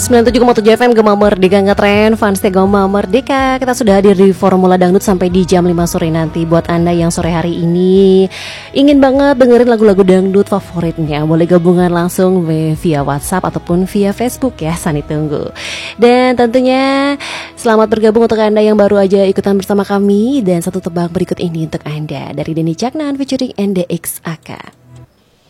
97,7 FM Gema Merdeka ngetren, fansnya Gema Merdeka. Kita sudah hadir di Formula Dangdut sampai di jam 5 sore nanti. Buat Anda yang sore hari ini ingin banget dengerin lagu-lagu dangdut favoritnya, boleh gabungan langsung via WhatsApp ataupun via Facebook ya. Sani tunggu. Dan tentunya selamat bergabung untuk Anda yang baru aja ikutan bersama kami. Dan satu tebak berikut ini untuk Anda dari Denny Caknan featuring NDXAK.